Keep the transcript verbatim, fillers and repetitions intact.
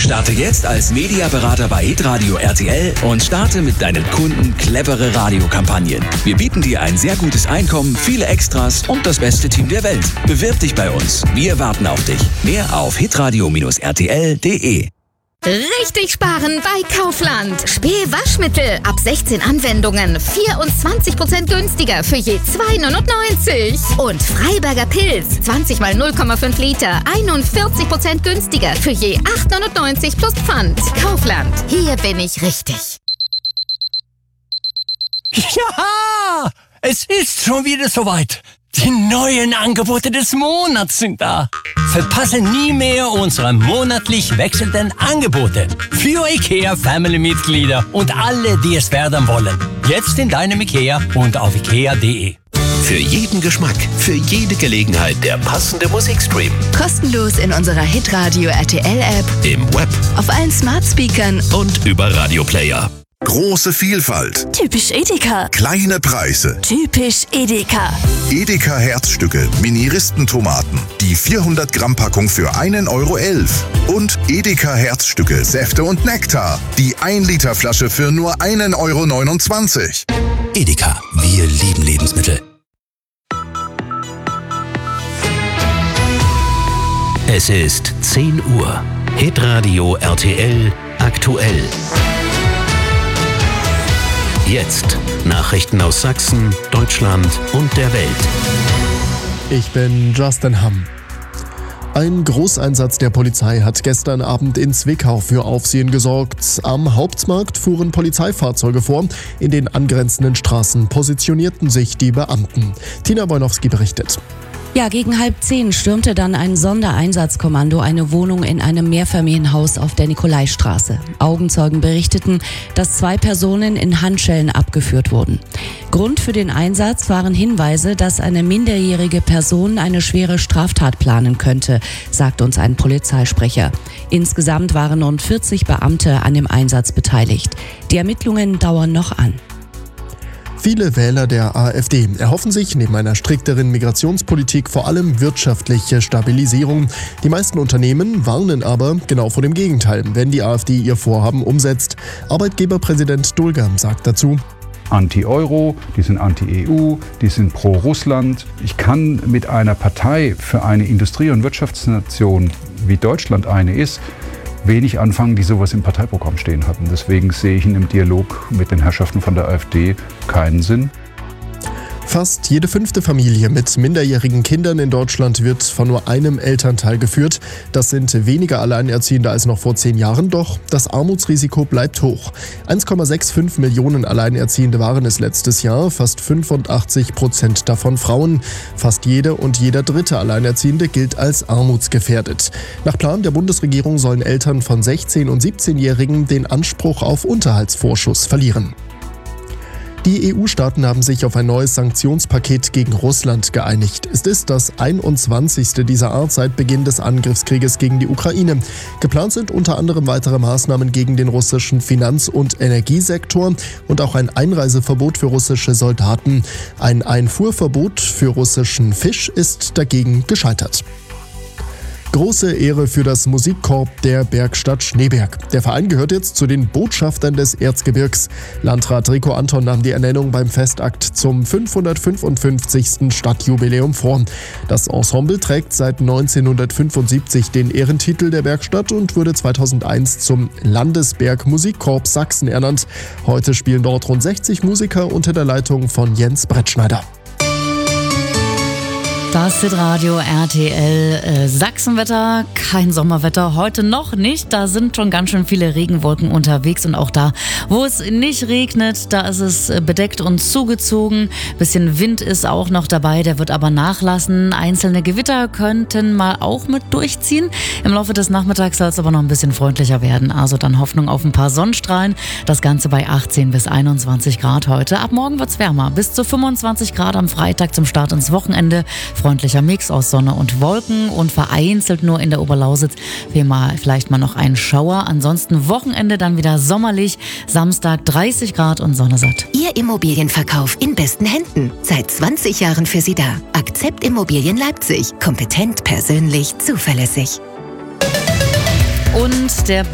Starte jetzt als Mediaberater bei Hitradio R T L und starte mit deinen Kunden clevere Radiokampagnen. Wir bieten dir ein sehr gutes Einkommen, viele Extras und das beste Team der Welt. Bewirb dich bei uns. Wir warten auf dich. Mehr auf hitradio R T L punkt de. Richtig sparen bei Kaufland. Spee-Waschmittel ab sechzehn Anwendungen vierundzwanzig Prozent günstiger für je zwei neunundneunzig. Und Freiberger Pilz zwanzig mal null Komma fünf Liter einundvierzig Prozent günstiger für je acht neunundneunzig plus Pfand. Kaufland, hier bin ich richtig. Ja, es ist schon wieder soweit. Die neuen Angebote des Monats sind da. Verpasse nie mehr unsere monatlich wechselnden Angebote für IKEA-Family-Mitglieder und alle, die es werden wollen. Jetzt in deinem IKEA und auf ikea punkt de. Für jeden Geschmack, für jede Gelegenheit der passende Musikstream. Kostenlos in unserer Hitradio R T L-App, Im Web auf allen Smart-Speakern und über Radioplayer. Große Vielfalt. Typisch Edeka. Kleine Preise. Typisch Edeka. Edeka Herzstücke, Miniristentomaten. Die vierhundert Gramm Packung für einen Euro elf. Und Edeka Herzstücke, Säfte und Nektar. Die ein Liter Flasche für nur einen Euro neunundzwanzig. Edeka, wir lieben Lebensmittel. Es ist zehn Uhr. Hitradio R T L aktuell. Jetzt Nachrichten aus Sachsen, Deutschland und der Welt. Ich bin Justin Hamm. Ein Großeinsatz der Polizei hat gestern Abend in Zwickau für Aufsehen gesorgt. Am Hauptmarkt fuhren Polizeifahrzeuge vor. In den angrenzenden Straßen positionierten sich die Beamten. Tina Wojnowski berichtet. Ja, gegen halb zehn stürmte dann ein Sondereinsatzkommando eine Wohnung in einem Mehrfamilienhaus auf der Nikolaistraße. Augenzeugen berichteten, dass zwei Personen in Handschellen abgeführt wurden. Grund für den Einsatz waren Hinweise, dass eine minderjährige Person eine schwere Straftat planen könnte, sagt uns ein Polizeisprecher. Insgesamt waren rund vierzig Beamte an dem Einsatz beteiligt. Die Ermittlungen dauern noch an. Viele Wähler der AfD erhoffen sich neben einer strikteren Migrationspolitik vor allem wirtschaftliche Stabilisierung. Die meisten Unternehmen warnen aber genau vor dem Gegenteil, wenn die AfD ihr Vorhaben umsetzt. Arbeitgeberpräsident Dulger sagt dazu: Anti-Euro, die sind anti-E U, die sind pro-Russland. Ich kann mit einer Partei für eine Industrie- und Wirtschaftsnation, wie Deutschland eine ist, wenig anfangen, die sowas im Parteiprogramm stehen hatten. Deswegen sehe ich in dem Dialog mit den Herrschaften von der AfD keinen Sinn. Fast jede fünfte Familie mit minderjährigen Kindern in Deutschland wird von nur einem Elternteil geführt. Das sind weniger Alleinerziehende als noch vor zehn Jahren, doch das Armutsrisiko bleibt hoch. eins Komma fünfundsechzig Millionen Alleinerziehende waren es letztes Jahr, fast fünfundachtzig Prozent davon Frauen. Fast jede und jeder dritte Alleinerziehende gilt als armutsgefährdet. Nach Plan der Bundesregierung sollen Eltern von sechzehn- und siebzehnjährigen den Anspruch auf Unterhaltsvorschuss verlieren. Die E U-Staaten haben sich auf ein neues Sanktionspaket gegen Russland geeinigt. Es ist das einundzwanzigste dieser Art seit Beginn des Angriffskrieges gegen die Ukraine. Geplant sind unter anderem weitere Maßnahmen gegen den russischen Finanz- und Energiesektor und auch ein Einreiseverbot für russische Soldaten. Ein Einfuhrverbot für russischen Fisch ist dagegen gescheitert. Große Ehre für das Musikkorps der Bergstadt Schneeberg. Der Verein gehört jetzt zu den Botschaftern des Erzgebirgs. Landrat Rico Anton nahm die Ernennung beim Festakt zum fünfhundertfünfundfünfzigsten Stadtjubiläum vor. Das Ensemble trägt seit neunzehnhundertfünfundsiebzig den Ehrentitel der Bergstadt und wurde zweitausendeins zum Landesberg-Musikkorps Sachsen ernannt. Heute spielen dort rund sechzig Musiker unter der Leitung von Jens Brettschneider. Das Hitradio R T L äh, Sachsenwetter, kein Sommerwetter, heute noch nicht. Da sind schon ganz schön viele Regenwolken unterwegs und auch da, wo es nicht regnet, da ist es bedeckt und zugezogen. Bisschen Wind ist auch noch dabei, der wird aber nachlassen. Einzelne Gewitter könnten mal auch mit durchziehen. Im Laufe des Nachmittags soll es aber noch ein bisschen freundlicher werden. Also dann Hoffnung auf ein paar Sonnenstrahlen. Das Ganze bei achtzehn bis einundzwanzig Grad heute. Ab morgen wird's wärmer, bis zu fünfundzwanzig Grad am Freitag zum Start ins Wochenende. Freundlicher Mix aus Sonne und Wolken und vereinzelt nur in der Oberlausitz wie mal vielleicht mal noch ein Schauer. Ansonsten Wochenende dann wieder sommerlich. Samstag dreißig Grad und Sonne satt. Ihr Immobilienverkauf in besten Händen. Seit zwanzig Jahren für Sie da. Akzept Immobilien Leipzig. Kompetent, persönlich, zuverlässig. Und der